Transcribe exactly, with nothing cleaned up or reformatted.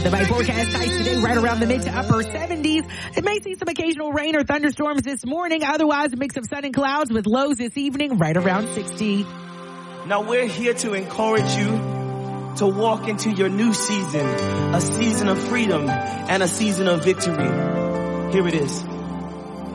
The by forecast highs today right around the mid to upper seventies. It may see some occasional rain or thunderstorms this morning. Otherwise, a mix of sun and clouds with lows this evening right around sixty. Now we're here to encourage you to walk into your new season, a season of freedom and a season of victory. Here it is.